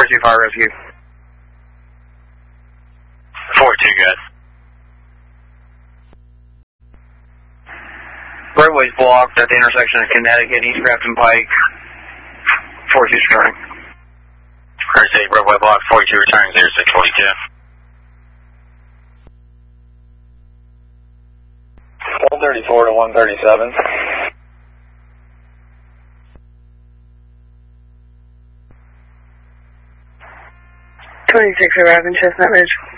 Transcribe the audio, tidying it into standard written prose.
42 Fire Rescue. 42, good. Roadway's blocked at the intersection of Connecticut, East Grafton Pike. 42 returning. Thursday, roadway block, 42 returning, 0642. 134 to 137. 26 arriving Chestnut Ridge.